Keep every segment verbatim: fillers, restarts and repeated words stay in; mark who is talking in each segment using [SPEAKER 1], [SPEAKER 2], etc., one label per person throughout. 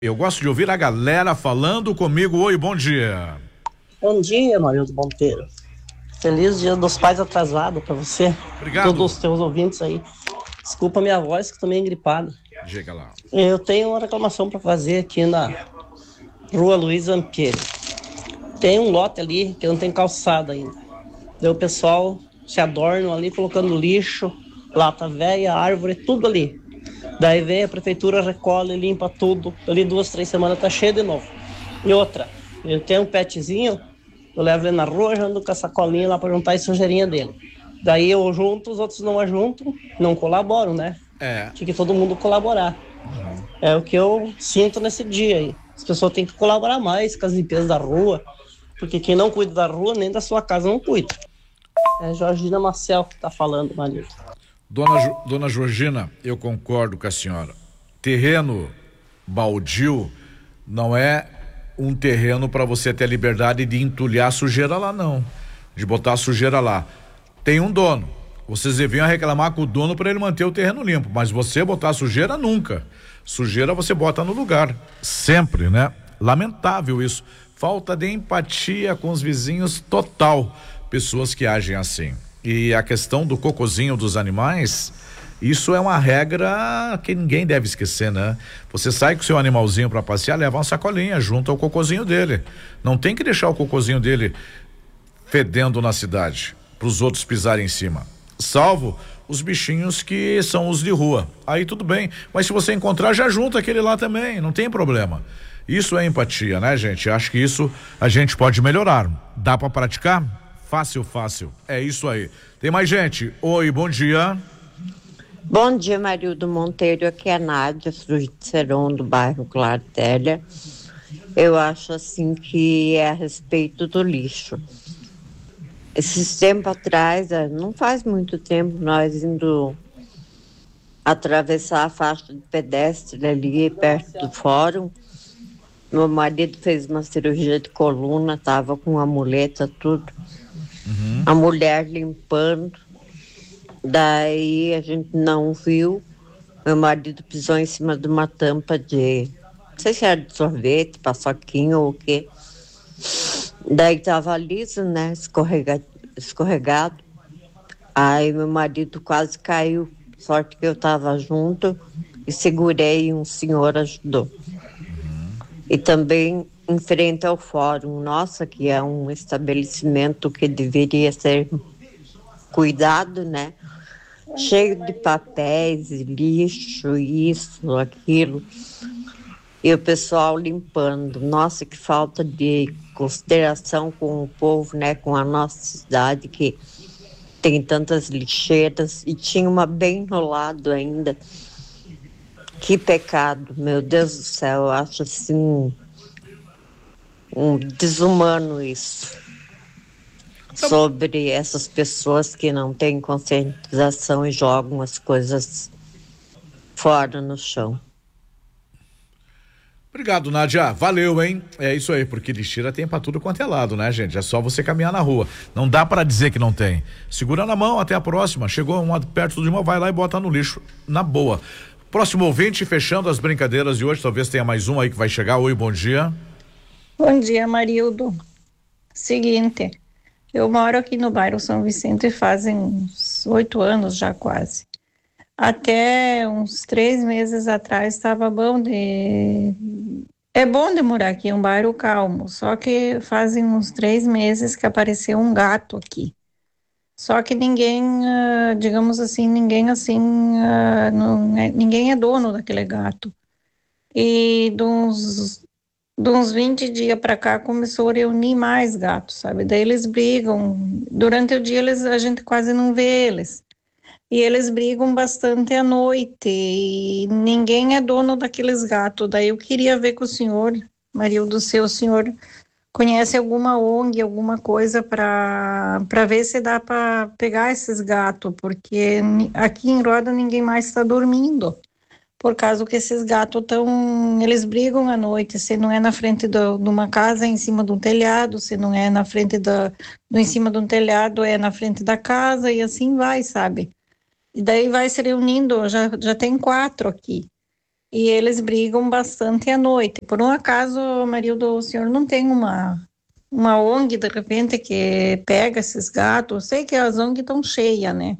[SPEAKER 1] Eu gosto de ouvir a galera falando comigo. Oi, bom dia.
[SPEAKER 2] Bom dia, Marildo Monteiro. Feliz Dia dos Pais atrasado para você.
[SPEAKER 1] Obrigado.
[SPEAKER 2] Todos os teus ouvintes aí. Desculpa a minha voz, que tô meio gripado.
[SPEAKER 1] Diga lá.
[SPEAKER 2] Eu tenho uma reclamação para fazer aqui na Rua Luiz Ampieri. Tem um lote ali que não tem calçada ainda. Daí o pessoal se adorna ali colocando lixo, lata velha, árvore, tudo ali. Daí vem a prefeitura, recolhe, limpa tudo. Ali duas, três semanas tá cheio de novo. E outra, eu tenho um petzinho, eu levo ele na rua, já ando com a sacolinha lá para juntar a sujeirinha dele. Daí eu junto, os outros não ajuntam, não colaboram, né?
[SPEAKER 1] É.
[SPEAKER 2] Tinha que todo mundo colaborar. Uhum. É o que eu sinto nesse dia aí. As pessoas têm que colaborar mais com as limpezas da rua, porque quem não cuida da rua, nem da sua casa não cuida. É Georgina Marcel que tá falando, marido.
[SPEAKER 1] Dona, jo, Dona Georgina, eu concordo com a senhora. Terreno baldio não é um terreno para você ter a liberdade de entulhar a sujeira lá, não. De botar a sujeira lá. Tem um dono. Vocês deviam reclamar com o dono para ele manter o terreno limpo, mas você botar a sujeira, nunca. Sujeira você bota no lugar. Sempre, né? Lamentável isso. Falta de empatia com os vizinhos total. Pessoas que agem assim. E a questão do cocozinho dos animais, isso é uma regra que ninguém deve esquecer, né? Você sai com o seu animalzinho para passear, leva uma sacolinha junto ao cocozinho dele. Não tem que deixar o cocozinho dele fedendo na cidade, para os outros pisarem em cima. Salvo os bichinhos que são os de rua. Aí tudo bem, mas se você encontrar, já junta aquele lá também, não tem problema. Isso é empatia, né, gente? Acho que isso a gente pode melhorar. Dá para praticar? Fácil, fácil. É isso aí. Tem mais gente? Oi, bom dia.
[SPEAKER 3] Bom dia, Marildo Monteiro. Aqui é a Nádia, Fruiticeron, do bairro Clartélia. Eu acho assim que é a respeito do lixo. Esses tempos atrás, não faz muito tempo, nós indo atravessar a faixa de pedestre ali perto do fórum. Meu marido fez uma cirurgia de coluna, tava com a muleta, tudo. Uhum. A mulher limpando, daí a gente não viu, meu marido pisou em cima de uma tampa de, não sei se era de sorvete, paçoquinho ou o quê, daí tava liso, né, escorrega, escorregado, aí meu marido quase caiu, sorte que eu tava junto e segurei e um senhor ajudou. Uhum. E também em frente ao fórum, nossa, que é um estabelecimento que deveria ser cuidado, né? Cheio de papéis, lixo, isso, aquilo. E o pessoal limpando. Nossa, que falta de consideração com o povo, né? Com a nossa cidade, que tem tantas lixeiras. E tinha uma bem no lado ainda. Que pecado, meu Deus do céu, eu acho assim... um desumano isso, sobre essas pessoas que não têm conscientização e jogam as coisas fora no chão.
[SPEAKER 1] Obrigado, Nádia, valeu, hein? É isso aí, porque lixeira tem pra tudo quanto é lado, né, gente? É só você caminhar na rua, não dá pra dizer que não tem. Segura na mão, até a próxima, chegou uma perto de uma, vai lá e bota no lixo, na boa. Próximo ouvinte, fechando as brincadeiras de hoje, talvez tenha mais um aí que vai chegar. Oi, bom dia.
[SPEAKER 4] Bom dia, Marildo. Seguinte, eu moro aqui no bairro São Vicente fazem uns oito anos já quase. Até uns três meses atrás estava bom de... É bom de morar aqui, é um bairro calmo, só que fazem uns três meses que apareceu um gato aqui. Só que ninguém, uh, digamos assim, ninguém assim, uh, não é, ninguém é dono daquele gato. E de uns... de uns vinte dias para cá começou a reunir mais gatos, sabe? Daí eles brigam, durante o dia eles, a gente quase não vê eles, e eles brigam bastante à noite, e ninguém é dono daqueles gatos. Daí eu queria ver com o senhor, Marildo, se o senhor conhece alguma O N G, alguma coisa para para ver se dá para pegar esses gatos, porque aqui em Roda ninguém mais está dormindo. Por causa que esses gatos estão, eles brigam à noite, se não é na frente do, de uma casa, é em cima de um telhado, se não é na frente da, do em cima de um telhado, é na frente da casa, e assim vai, sabe? E daí vai se reunindo, já, já tem quatro aqui. e eles brigam bastante à noite. Por um acaso, Marildo, o senhor não tem uma, uma O N G, de repente, que pega esses gatos? Eu sei que as O N G estão cheias, né?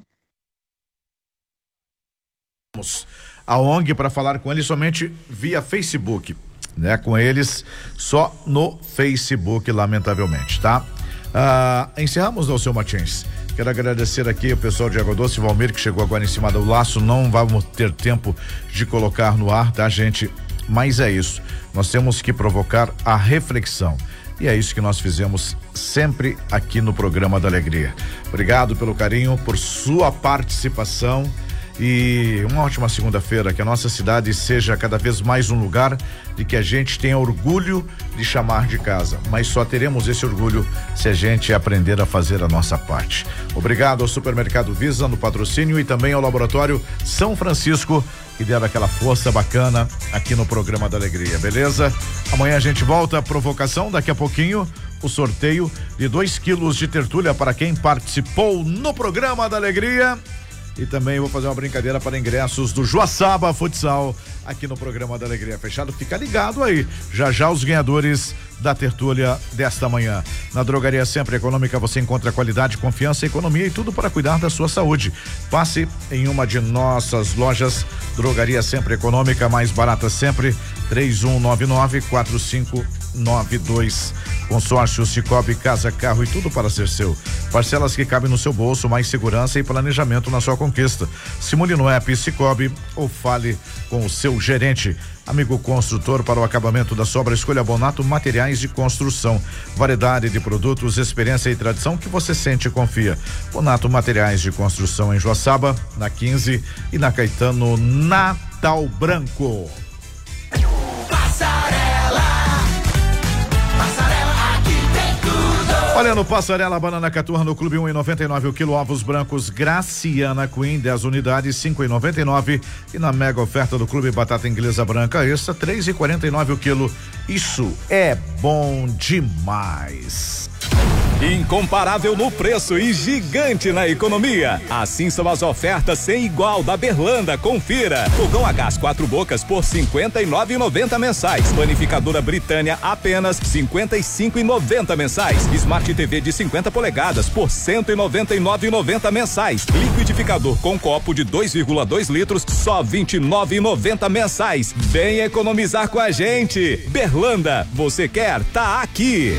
[SPEAKER 1] A O N G para falar com eles somente via Facebook, né? Com eles só no Facebook, lamentavelmente, tá? Ah, encerramos, não, seu Martins. Quero agradecer aqui o pessoal de Água Doce, Valmir, que chegou agora em cima do laço. Não vamos ter tempo de colocar no ar, tá, gente? Mas é isso. Nós temos que provocar a reflexão. E é isso que nós fizemos sempre aqui no programa da Alegria. Obrigado pelo carinho, por sua participação. E uma ótima segunda-feira, que a nossa cidade seja cada vez mais um lugar de que a gente tenha orgulho de chamar de casa, mas só teremos esse orgulho se a gente aprender a fazer a nossa parte. Obrigado ao Supermercado Visa no patrocínio e também ao Laboratório São Francisco, que deram aquela força bacana aqui no programa da Alegria, beleza? Amanhã a gente volta à provocação, daqui a pouquinho o sorteio de dois quilos de tertúlia para quem participou no programa da Alegria. E também vou fazer uma brincadeira para ingressos do Joaçaba Futsal aqui no programa da Alegria. Fechado? Fica ligado aí. Já já os ganhadores da tertúlia desta manhã. Na Drogaria Sempre Econômica você encontra qualidade, confiança, economia e tudo para cuidar da sua saúde. Passe em uma de nossas lojas. Drogaria Sempre Econômica, mais barata sempre. três um nove nove quatro cinco nove dois. Consórcio Cicobi, casa, carro e tudo para ser seu. Parcelas que cabem no seu bolso, mais segurança e planejamento na sua conquista. Simule no app Cicobi ou fale com o seu gerente. Amigo construtor, para o acabamento da sua obra, escolha Bonato Materiais de Construção. Variedade de produtos, experiência e tradição que você sente e confia. Bonato Materiais de Construção em Joaçaba, na quinze e na Caetano Natal Branco. Olha, no Passarela, banana caturra no Clube um e noventa e nove o quilo, ovos brancos Graciana Queen, dez unidades, cinco e noventa e nove, e na mega oferta do Clube batata inglesa branca extra, três e quarenta e nove o quilo. Isso é bom demais.
[SPEAKER 5] Incomparável no preço e gigante na economia. Assim são as ofertas sem igual da Berlanda. Confira. Fogão a gás quatro bocas por cinquenta e nove reais e noventa mensais. Panificadora Britânia apenas cinquenta e cinco reais e noventa mensais. Smart T V de cinquenta polegadas por cento e noventa e nove reais e noventa mensais. Liquidificador com copo de dois vírgula dois litros só vinte e nove reais e noventa mensais. Vem economizar com a gente. Berlanda, você quer? Tá aqui.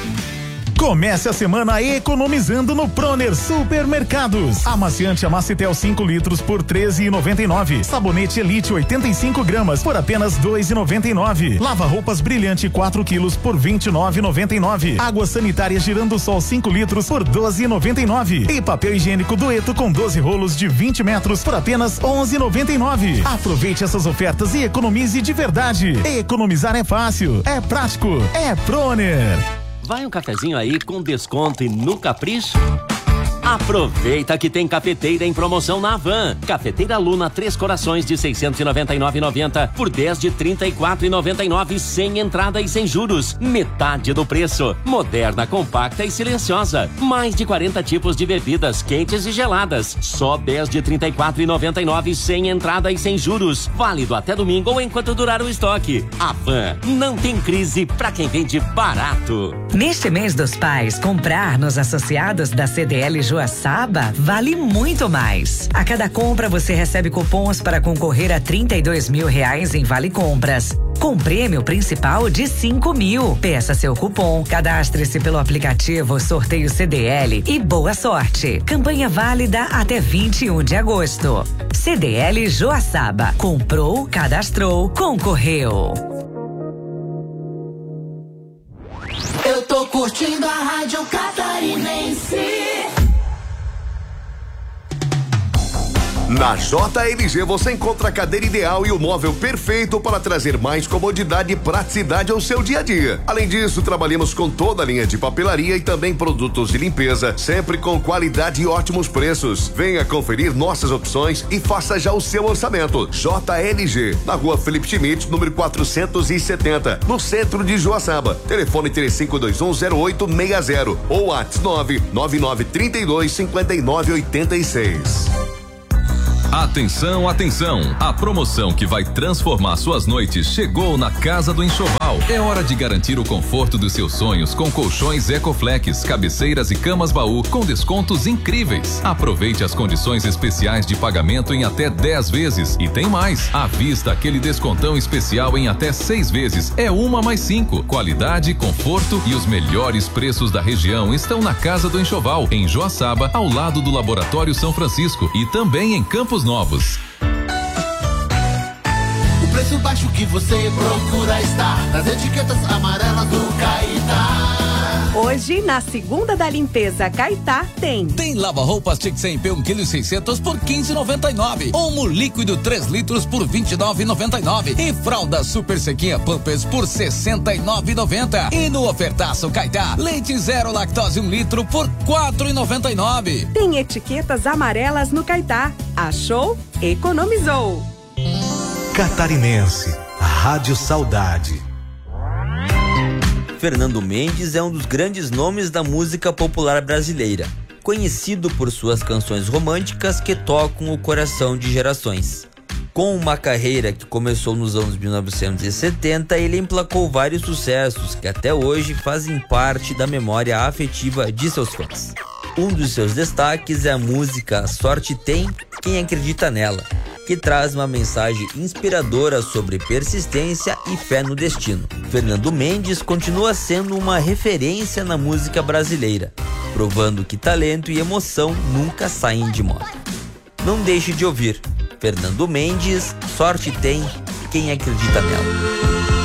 [SPEAKER 6] Comece a semana economizando no Proner Supermercados. Amaciante Amacitel cinco litros por treze reais e noventa e nove centavos. Sabonete Elite oitenta e cinco gramas por apenas dois reais e noventa e nove centavos. Lava roupas Brilhante quatro quilos por vinte e nove reais e noventa e nove centavos. Água sanitária Girando Sol cinco litros por doze reais e noventa e nove centavos. E papel higiênico Dueto com doze rolos de vinte metros por apenas onze reais e noventa e nove centavos. Aproveite essas ofertas e economize de verdade. Economizar é fácil, é prático, é Proner.
[SPEAKER 7] Vai um cafezinho aí com desconto e no capricho? Aproveita que tem cafeteira em promoção na Havan. Cafeteira Luna Três Corações de seiscentos e noventa e nove reais e noventa centavos por dez de trinta e quatro reais e noventa e nove centavos, sem entrada e sem juros. Metade do preço. Moderna, compacta e silenciosa. Mais de quarenta tipos de bebidas quentes e geladas. Só dez de trinta e quatro reais e noventa e nove centavos, sem entrada e sem juros. Válido até domingo ou enquanto durar o estoque. Havan, não tem crise pra quem vende barato.
[SPEAKER 8] Neste mês dos pais, comprar nos associados da C D L Joaçaba vale muito mais. A cada compra você recebe cupons para concorrer a trinta e dois mil reais em Vale Compras, com prêmio principal de cinco mil. Peça seu cupom, cadastre-se pelo aplicativo Sorteio C D L e boa sorte. Campanha válida até vinte e um de agosto. C D L Joaçaba. Comprou, cadastrou, concorreu.
[SPEAKER 9] Eu tô curtindo a Rádio Catarinense.
[SPEAKER 10] Na J L G você encontra a cadeira ideal e o móvel perfeito para trazer mais comodidade e praticidade ao seu dia a dia. Além disso, trabalhamos com toda a linha de papelaria e também produtos de limpeza, sempre com qualidade e ótimos preços. Venha conferir nossas opções e faça já o seu orçamento. J L G, na Rua Felipe Schmidt, número quatrocentos e setenta, no centro de Joaçaba. Telefone três cinco dois um zero oito seis zero ou WhatsApp nove nove nove três dois cinco nove oito seis.
[SPEAKER 11] Atenção, atenção! A promoção que vai transformar suas noites chegou na Casa do Enxoval. É hora de garantir o conforto dos seus sonhos com colchões Ecoflex, cabeceiras e camas baú com descontos incríveis. Aproveite as condições especiais de pagamento em até dez vezes. E tem mais, à vista aquele descontão especial em até seis vezes. É uma mais cinco. Qualidade, conforto e os melhores preços da região estão na Casa do Enxoval, em Joaçaba, ao lado do Laboratório São Francisco e também em Campos Novos.
[SPEAKER 9] O preço baixo que você procura está nas etiquetas amarelas do Caetá.
[SPEAKER 12] Hoje, na segunda da limpeza Caetá, tem.
[SPEAKER 13] Tem lava-roupas Tixem P um quilo e seiscentos por quinze e noventa e nove. Omo líquido três litros por vinte e nove e noventa e nove. E fralda super sequinha Pampers por sessenta e nove e noventa. E no ofertaço Caetá, leite zero lactose um litro por quatro e noventa e nove.
[SPEAKER 12] Tem etiquetas amarelas no Caetá. Achou? Economizou.
[SPEAKER 14] Catarinense, Rádio Saudade.
[SPEAKER 15] Fernando Mendes é um dos grandes nomes da música popular brasileira, conhecido por suas canções românticas que tocam o coração de gerações. Com uma carreira que começou nos anos mil novecentos e setenta, ele emplacou vários sucessos que até hoje fazem parte da memória afetiva de seus fãs. Um dos seus destaques é a música Sorte Tem Quem Acredita Nela, que traz uma mensagem inspiradora sobre persistência e fé no destino. Fernando Mendes continua sendo uma referência na música brasileira, provando que talento e emoção nunca saem de moda. Não deixe de ouvir Fernando Mendes, Sorte Tem Quem Acredita Nela.